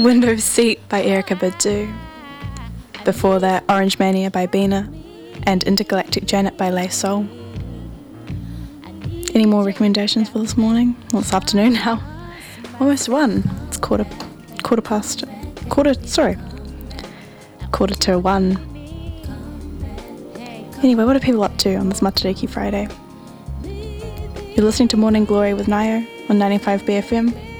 Window Seat by Erykah Badu. Before that, Orange Mania by Bina and Intergalactic Janet by Lay Soul. Any more recommendations for this morning? Well, it's afternoon now. Almost one. It's quarter to one. Anyway, what are people up to on this Matariki Friday? You're listening to Morning Glory with Nayo on 95 BFM.